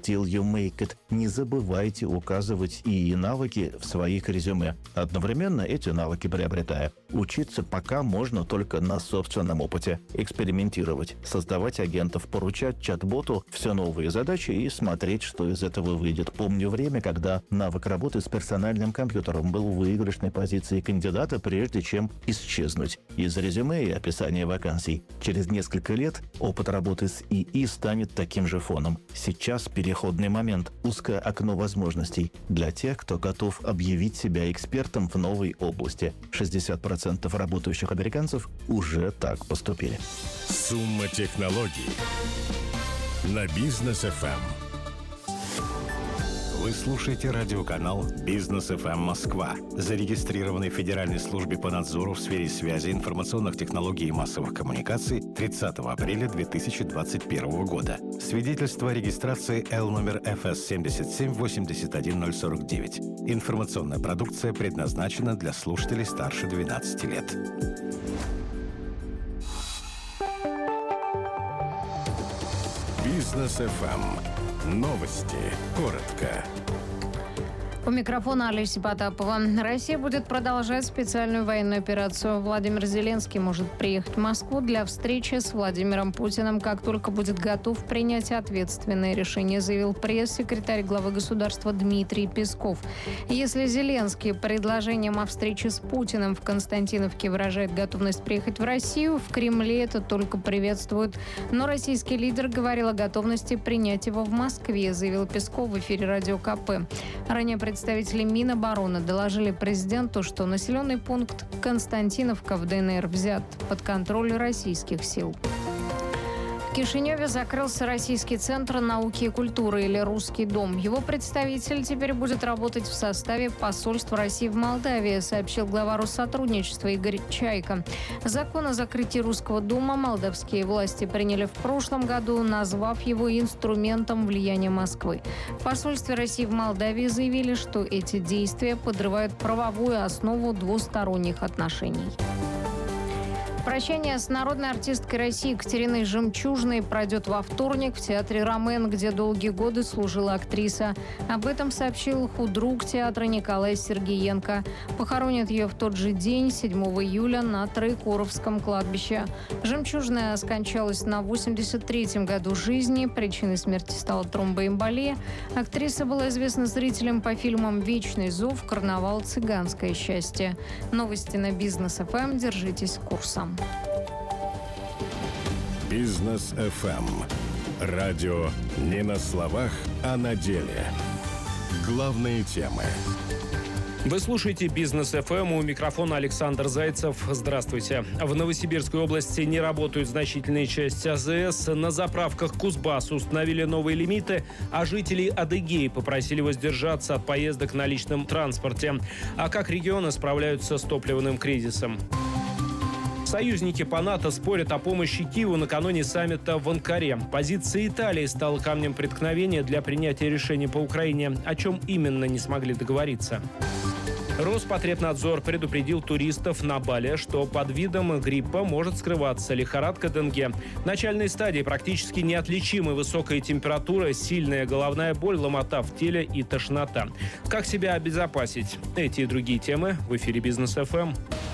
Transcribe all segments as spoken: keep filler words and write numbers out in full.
till you make it. Не забывайте указывать ИИ навыки в своих резюме, одновременно эти навыки приобретая. Учиться пока можно только на собственном опыте. Экспериментировать, создавать агентов, поручать чат-боту все новые задачи и смотреть, что из этого выйдет. Помню время, когда навык работы с персональным компьютером был в выигрышной позиции кандидата, прежде чем исчезнуть из резюме и описания вакансий. Через несколько лет опыт работы с ИИ станет таким же фоном. Сейчас переходный момент, узкое окно возможностей для тех, кто готов объявить себя экспертом в новой области. шестьдесят процентов работающих американцев уже так поступили. Сумма технологий на Бизнес эф эм. Вы слушаете радиоканал Бизнес эф эм Москва, зарегистрированный в Федеральной службе по надзору в сфере связи, информационных технологий и массовых коммуникаций тридцатого апреля две тысячи двадцать первого года. Свидетельство о регистрации Л номер эф эс семь семь восемь один ноль сорок девять. Информационная продукция предназначена для слушателей старше двенадцати лет. Бизнес эф эм. Новости. Коротко. У микрофона Олеся Потапова. Россия будет продолжать специальную военную операцию. Владимир Зеленский может приехать в Москву для встречи с Владимиром Путиным, как только будет готов принять ответственное решение, заявил пресс-секретарь главы государства Дмитрий Песков. Если Зеленский предложением о встрече с Путиным в Константиновке выражает готовность приехать в Россию, в Кремле это только приветствуют. Но российский лидер говорил о готовности принять его в Москве, заявил Песков в эфире радио ка пэ. Ранее представители Минобороны доложили президенту, что населенный пункт Константиновка в Дэ эн эр взят под контроль российских сил. В Кишиневе закрылся Российский центр науки и культуры, или Русский дом. Его представитель теперь будет работать в составе посольства России в Молдавии, сообщил глава Россотрудничества Игорь Чайка. Закон о закрытии Русского дома молдавские власти приняли в прошлом году, назвав его инструментом влияния Москвы. В посольстве России в Молдавии заявили, что эти действия подрывают правовую основу двусторонних отношений. Прощание с народной артисткой России Екатериной Жемчужной пройдет во вторник в театре «Ромен», где долгие годы служила актриса. Об этом сообщил худрук театра Николай Сергеенко. Похоронят ее в тот же день, седьмого июля, на Троекуровском кладбище. Жемчужная скончалась на восемьдесят третьем году жизни. Причиной смерти стала тромбоэмболия. Актриса была известна зрителям по фильмам «Вечный зов», «Карнавал», «Цыганское счастье». Новости на Бизнес эф эм. Держитесь курса. Бизнес эф эм. Радио не на словах, а на деле. Главные темы. Вы слушаете Бизнес эф эм, у микрофона Александр Зайцев. Здравствуйте. В Новосибирской области не работают значительные части а зэ эс. На заправках Кузбасс установили новые лимиты, а жителей Адыгеи попросили воздержаться от поездок на личном транспорте. А как регионы справляются с топливным кризисом? Союзники по НАТО спорят о помощи Киеву накануне саммита в Анкаре. Позиция Италии стала камнем преткновения для принятия решений по Украине. О чем именно не смогли договориться? Роспотребнадзор предупредил туристов на Бали, что под видом гриппа может скрываться лихорадка денге. В начальной стадии практически неотличимы высокая температура, сильная головная боль, ломота в теле и тошнота. Как себя обезопасить? Эти и другие темы в эфире Бизнес эф эм.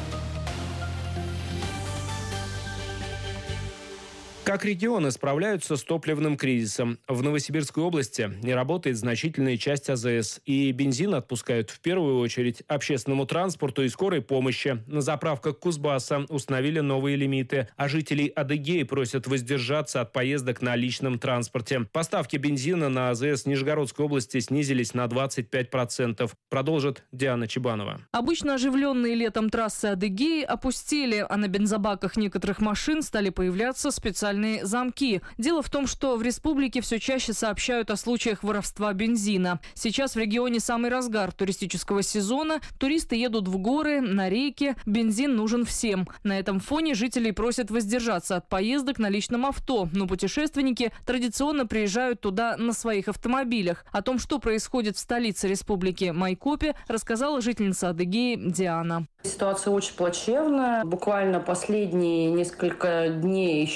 Как регионы справляются с топливным кризисом? В Новосибирской области не работает значительная часть а зэ эс. И бензин отпускают в первую очередь общественному транспорту и скорой помощи. На заправках Кузбасса установили новые лимиты. А жителей Адыгеи просят воздержаться от поездок на личном транспорте. Поставки бензина на а зэ эс Нижегородской области снизились на двадцать пять процентов. Продолжит Диана Чебанова. Обычно оживленные летом трассы Адыгеи опустели, а на бензобаках некоторых машин стали появляться специальные замки. Дело в том, что в республике все чаще сообщают о случаях воровства бензина. Сейчас в регионе самый разгар туристического сезона. Туристы едут в горы, на реки. Бензин нужен всем. На этом фоне жителей просят воздержаться от поездок на личном авто. Но путешественники традиционно приезжают туда на своих автомобилях. О том, что происходит в столице республики Майкопе, рассказала жительница Адыгеи Диана. Ситуация очень плачевная. Буквально последние несколько дней еще больше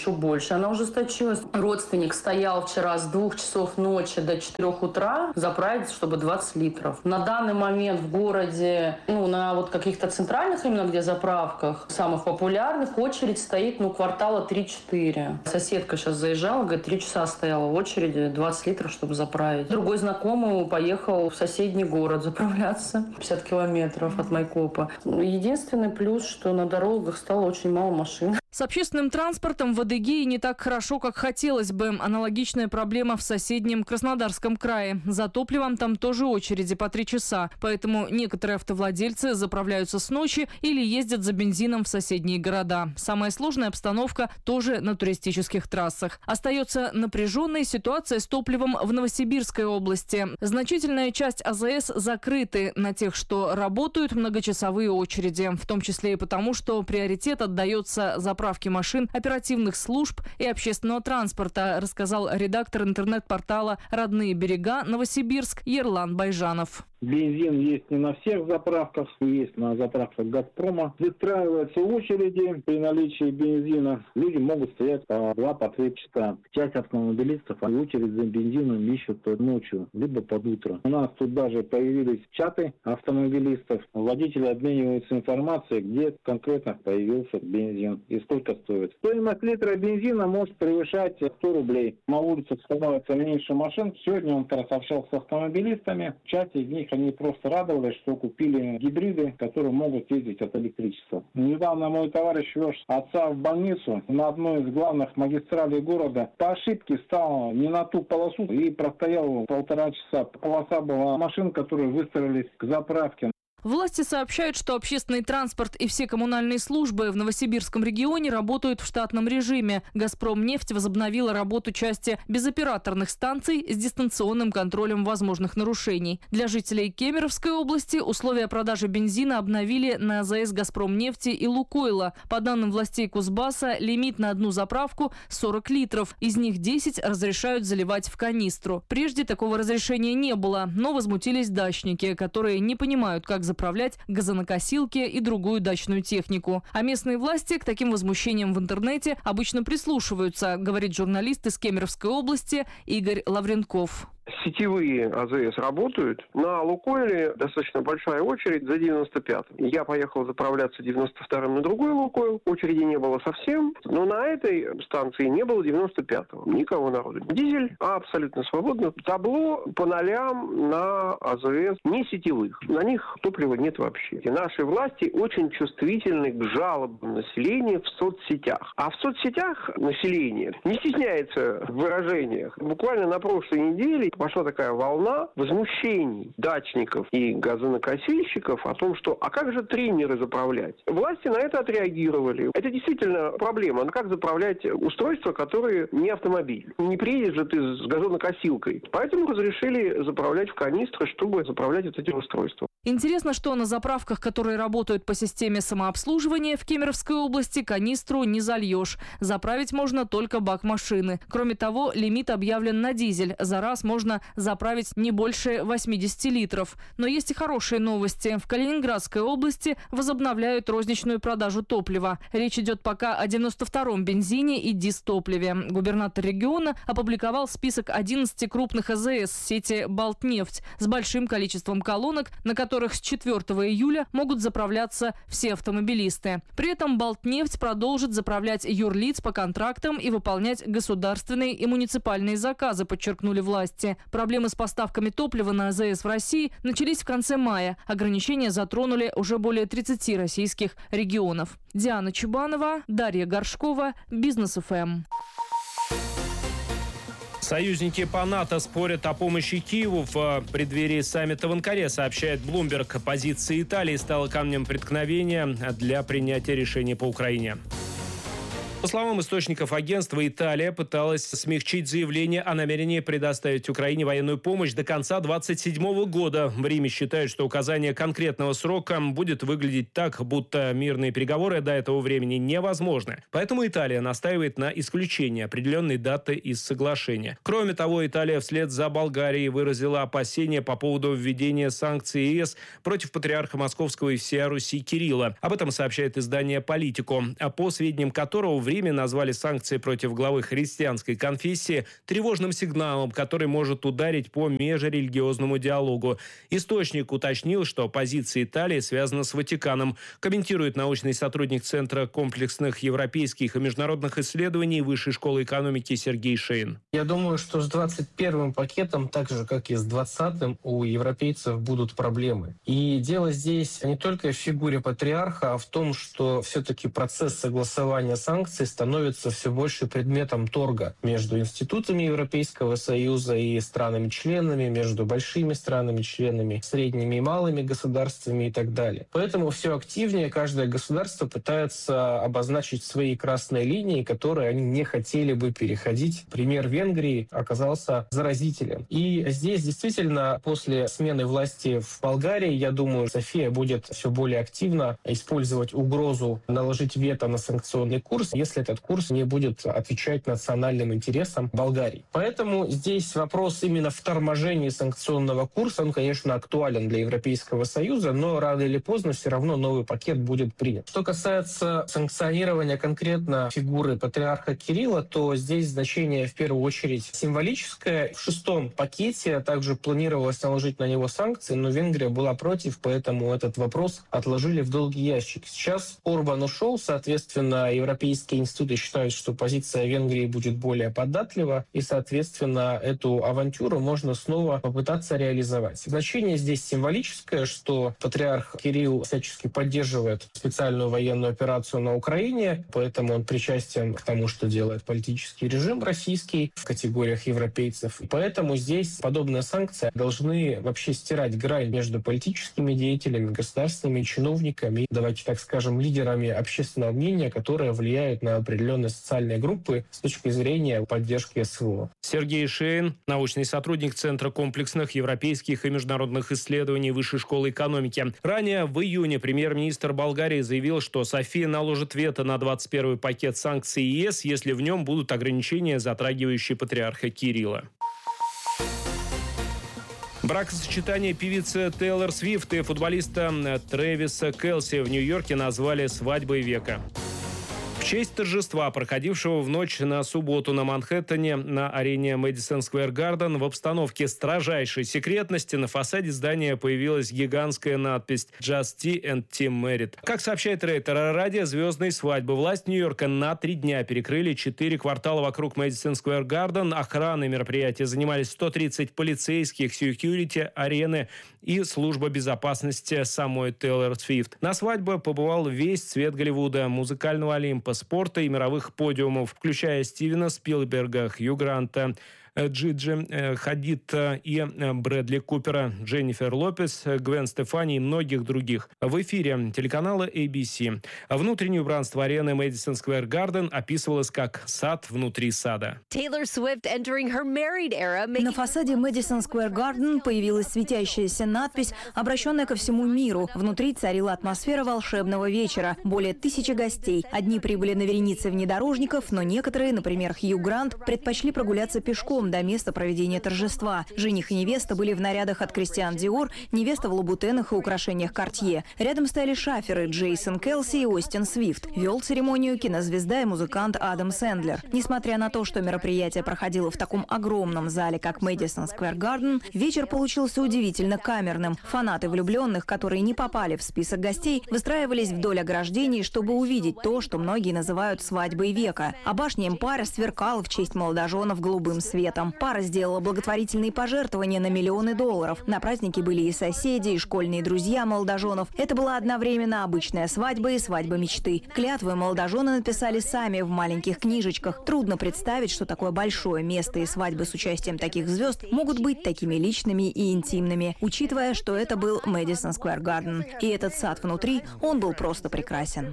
Слушай, она ужесточилась. Родственник стоял вчера с двух часов ночи до четырех утра заправить, чтобы двадцать литров. На данный момент в городе, ну, на вот каких-то центральных именно где заправках, самых популярных, очередь стоит, ну, квартала три-четыре. Соседка сейчас заезжала, говорит, три часа стояла в очереди, двадцать литров, чтобы заправить. Другой знакомый поехал в соседний город заправляться, пятьдесят километров от Майкопа. Единственный плюс, что на дорогах стало очень мало машин. С общественным транспортом в Адыгее не так хорошо, как хотелось бы. Аналогичная проблема в соседнем Краснодарском крае. За топливом там тоже очереди по три часа. Поэтому некоторые автовладельцы заправляются с ночи или ездят за бензином в соседние города. Самая сложная обстановка тоже на туристических трассах. Остается напряженная ситуация с топливом в Новосибирской области. Значительная часть АЗС закрыты. На тех, что работают, многочасовые очереди. В том числе и потому, что приоритет отдается заправке машин оперативных служб и общественного транспорта, рассказал редактор интернет-портала «Родные берега» Новосибирск Ерлан Байжанов. Бензин есть не на всех заправках, есть на заправках «Газпрома». Выстраиваются очереди при наличии бензина. Люди могут стоять по два-по три часа. Часть автомобилистов очередь за бензином ищут ночью, либо под утро. У нас тут даже появились чаты автомобилистов. Водители обмениваются информацией, где конкретно появился бензин и сколько стоит. Стоимость литра бензина может превышать сто рублей. На улицах становится меньше машин. Сегодня он сообщался с автомобилистами. Часть из них они просто радовались, что купили гибриды, которые могут ездить от электричества. Недавно мой товарищ вез отца в больницу на одной из главных магистралей города. По ошибке встал не на ту полосу и простоял полтора часа. Полоса была машин, которые выстроились к заправке. Власти сообщают, что общественный транспорт и все коммунальные службы в Новосибирском регионе работают в штатном режиме. «Газпромнефть» возобновила работу части безоператорных станций с дистанционным контролем возможных нарушений. Для жителей Кемеровской области условия продажи бензина обновили на АЗС «Газпромнефти» и «Лукойла». По данным властей Кузбасса, лимит на одну заправку – сорок литров. Из них десять разрешают заливать в канистру. Прежде такого разрешения не было, но возмутились дачники, которые не понимают, как заправлять газонокосилки и другую дачную технику. А местные власти к таким возмущениям в интернете обычно прислушиваются, говорит журналист из Кемеровской области Игорь Лавренков. Сетевые АЗС работают. На «Лукойле» достаточно большая очередь за девяносто пятым. Я поехал заправляться девяносто вторым на другой «Лукойл». Очереди не было совсем. Но на этой станции не было девяносто пятого. Никого народу. Дизель абсолютно свободно. Табло по нолям на АЗС не сетевых. На них топлива нет вообще. И наши власти очень чувствительны к жалобам населения в соцсетях. А в соцсетях население не стесняется в выражениях. Буквально на прошлой неделе пошла такая волна возмущений дачников и газонокосильщиков о том, что а как же тренеры заправлять? Власти на это отреагировали. Это действительно проблема. Но как заправлять устройства, которые не автомобиль? Не приедешь же ты с газонокосилкой. Поэтому разрешили заправлять в канистры, чтобы заправлять вот эти устройства. Интересно, что на заправках, которые работают по системе самообслуживания в Кемеровской области, канистру не зальешь. Заправить можно только бак машины. Кроме того, лимит объявлен на дизель. За раз можно заправить не больше восьмидесяти литров. Но есть и хорошие новости. В Калининградской области возобновляют розничную продажу топлива. Речь идет пока о девяносто втором бензине и дизтопливе. Губернатор региона опубликовал список одиннадцати крупных АЗС сети «Балтнефть» с большим количеством колонок, на которых с четвёртого июля могут заправляться все автомобилисты. При этом «Балтнефть» продолжит заправлять юрлиц по контрактам и выполнять государственные и муниципальные заказы, подчеркнули власти. Проблемы с поставками топлива на АЗС в России начались в конце мая. Ограничения затронули уже более тридцати российских регионов. Диана Чубанова, Дарья Горшкова, Бизнес ФМ. Союзники по НАТО спорят о помощи Киеву в преддверии саммита в Анкаре, сообщает Bloomberg. Позиция Италии стала камнем преткновения для принятия решений по Украине. По словам источников агентства, Италия пыталась смягчить заявление о намерении предоставить Украине военную помощь до конца двадцать седьмого года. В Риме считают, что указание конкретного срока будет выглядеть так, будто мирные переговоры до этого времени невозможны. Поэтому Италия настаивает на исключении определенной даты из соглашения. Кроме того, Италия вслед за Болгарией выразила опасения по поводу введения санкций ЕС против патриарха Московского и всея Руси Кирилла. Об этом сообщает издание «Политико», по сведениям которого в время назвали санкции против главы христианской конфессии тревожным сигналом, который может ударить по межрелигиозному диалогу. Источник уточнил, что позиция Италии связана с Ватиканом, комментирует научный сотрудник Центра комплексных европейских и международных исследований Высшей школы экономики Сергей Шейн. Я думаю, что с двадцать первым пакетом, так же как и с двадцатым, у европейцев будут проблемы. И дело здесь не только в фигуре патриарха, а в том, что все-таки процесс согласования санкций становится все больше предметом торга между институтами Европейского Союза и странами-членами, между большими странами-членами, средними и малыми государствами и так далее. Поэтому все активнее каждое государство пытается обозначить свои красные линии, которые они не хотели бы переходить. Пример Венгрии оказался заразителен. И здесь действительно после смены власти в Болгарии, я думаю, София будет все более активно использовать угрозу наложить вето на санкционный курс, если этот курс не будет отвечать национальным интересам Болгарии. Поэтому здесь вопрос именно в торможении санкционного курса, он, конечно, актуален для Европейского Союза, но рано или поздно все равно новый пакет будет принят. Что касается санкционирования конкретно фигуры патриарха Кирилла, то здесь значение в первую очередь символическое. В шестом пакете также планировалось наложить на него санкции, но Венгрия была против, поэтому этот вопрос отложили в долгий ящик. Сейчас Орбан ушел, соответственно, европейские институты считают, что позиция Венгрии будет более податлива, и, соответственно, эту авантюру можно снова попытаться реализовать. Значение здесь символическое, что патриарх Кирилл всячески поддерживает специальную военную операцию на Украине, поэтому он причастен к тому, что делает политический режим российский в категориях европейцев. И поэтому здесь подобные санкции должны вообще стирать грань между политическими деятелями, государственными чиновниками, давайте так скажем, лидерами общественного мнения, которые влияют на определенные социальные группы с точки зрения поддержки СВО. Сергей Шейн, научный сотрудник Центра комплексных европейских и международных исследований Высшей школы экономики. Ранее в июне премьер-министр Болгарии заявил, что София наложит вето на двадцать первый пакет санкций ЕС, если в нем будут ограничения, затрагивающие патриарха Кирилла. Бракосочетание певицы Тейлор Свифт и футболиста Трэвиса Келси в Нью-Йорке назвали «свадьбой века». В честь торжества, проходившего в ночь на субботу на Манхэттене на арене Мэдисон Сквер Гарден, в обстановке строжайшей секретности на фасаде здания появилась гигантская надпись «Just T and Team Married». Как сообщает Рейтер, ради звездной свадьбы власть Нью-Йорка на три дня перекрыли четыре квартала вокруг Мэдисон Сквер Гарден. Охраной мероприятия занимались сто тридцать полицейских, секьюрити арены и служба безопасности самой Тейлор Свифт. На свадьбе побывал весь цвет Голливуда, музыкального Олимпа, спорта и мировых подиумов, включая Стивена Спилберга, Хью Гранта, Джиджи Хадид и Брэдли Купера, Дженнифер Лопес, Гвен Стефани и многих других. В эфире телеканала эй би си. Внутреннее убранство арены Мэдисон Сквер Гарден описывалось как «сад внутри сада». На фасаде Мэдисон Сквер Гарден появилась светящаяся надпись, обращенная ко всему миру. Внутри царила атмосфера волшебного вечера. Более тысячи гостей. Одни прибыли на веренице внедорожников, но некоторые, например, Хью Грант, предпочли прогуляться пешком до места проведения торжества. Жених и невеста были в нарядах от Кристиан Диор, невеста в лабутенах и украшениях Картье. Рядом стояли шаферы Джейсон Келси и Остин Свифт. Вел церемонию кинозвезда и музыкант Адам Сэндлер. Несмотря на то, что мероприятие проходило в таком огромном зале, как Мэдисон Сквер Гарден, вечер получился удивительно камерным. Фанаты влюбленных, которые не попали в список гостей, выстраивались вдоль ограждений, чтобы увидеть то, что многие называют свадьбой века. А башня Эмпайр сверкала в честь молодоженов голубым светом. Пара сделала благотворительные пожертвования на миллионы долларов. На празднике были и соседи, и школьные друзья молодоженов. Это была одновременно обычная свадьба и свадьба мечты. Клятвы молодожены написали сами в маленьких книжечках. Трудно представить, что такое большое место и свадьбы с участием таких звезд могут быть такими личными и интимными, учитывая, что это был Мэдисон Сквер Гарден. И этот сад внутри, он был просто прекрасен.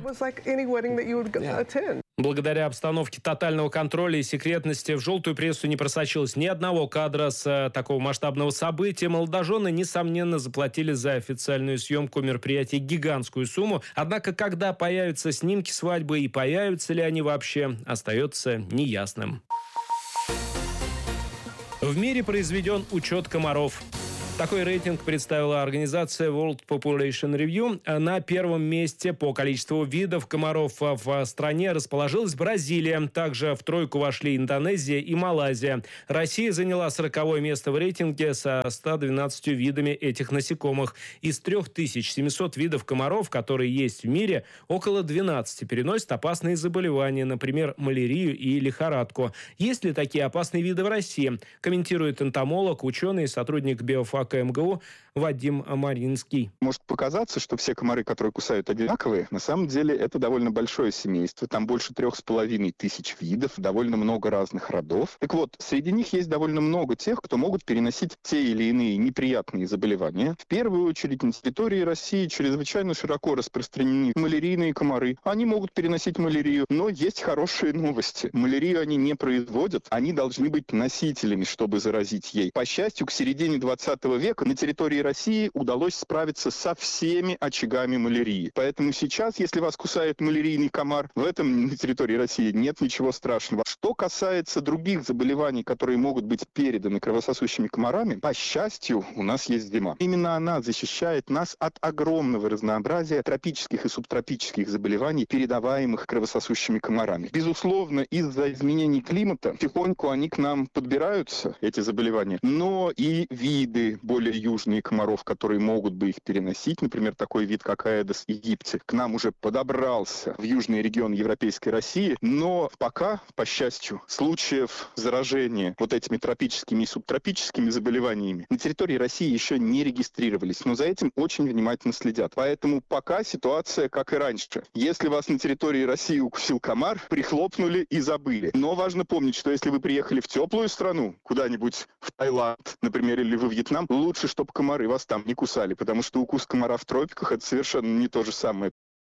Благодаря обстановке тотального контроля и секретности в желтую прессу не просочилось ни одного кадра с а, такого масштабного события. Молодожены, несомненно, заплатили за официальную съемку мероприятия гигантскую сумму. Однако, когда появятся снимки свадьбы и появятся ли они вообще, остается неясным. В мире произведен учет комаров. Такой рейтинг представила организация World Population Review. На первом месте по количеству видов комаров в стране расположилась Бразилия. Также в тройку вошли Индонезия и Малайзия. Россия заняла сороковое место в рейтинге со ста двенадцатью видами этих насекомых. Из трёх тысяч семисот видов комаров, которые есть в мире, около двенадцати переносят опасные заболевания, например, малярию и лихорадку. Есть ли такие опасные виды в России? Комментирует энтомолог, ученый и сотрудник биофака эм гэ у Вадим Маринский. Может показаться, что все комары, которые кусают, одинаковые. На самом деле это довольно большое семейство. Там больше трех с половиной тысяч видов, довольно много разных родов. Так вот, среди них есть довольно много тех, кто могут переносить те или иные неприятные заболевания. В первую очередь на территории России чрезвычайно широко распространены малярийные комары. Они могут переносить малярию, но есть хорошие новости. Малярию они не производят, они должны быть носителями, чтобы заразить ей. По счастью, к середине двадцатого века на территории России удалось справиться со всеми очагами малярии. Поэтому сейчас, если вас кусает малярийный комар, в этом на территории России нет ничего страшного. Что касается других заболеваний, которые могут быть переданы кровососущими комарами, по счастью, у нас есть зима. Именно она защищает нас от огромного разнообразия тропических и субтропических заболеваний, передаваемых кровососущими комарами. Безусловно, из-за изменений климата потихоньку они к нам подбираются, эти заболевания, но и виды более южные комаров, которые могут бы их переносить, например, такой вид, как Aedes aegypti, к нам уже подобрался в южный регион Европейской России, но пока, по счастью, случаев заражения вот этими тропическими и субтропическими заболеваниями на территории России еще не регистрировались, но за этим очень внимательно следят. Поэтому пока ситуация как и раньше. Если вас на территории России укусил комар, прихлопнули и забыли. Но важно помнить, что если вы приехали в теплую страну, куда-нибудь в Таиланд, например, или во Вьетнам, лучше, чтобы комары вас там не кусали, потому что укус комара в тропиках — это совершенно не то же самое.